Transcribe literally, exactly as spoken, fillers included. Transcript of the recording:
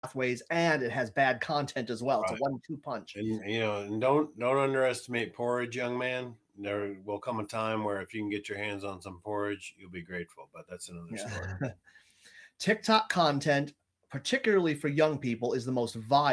pathways and it has bad content as well. It's a Right. one two punch. And, you know, and don't don't underestimate porridge, young man. There will come a time where if you can get your hands on some porridge, you'll be grateful. But that's another Yeah. story. TikTok content, particularly for young people, is the most vile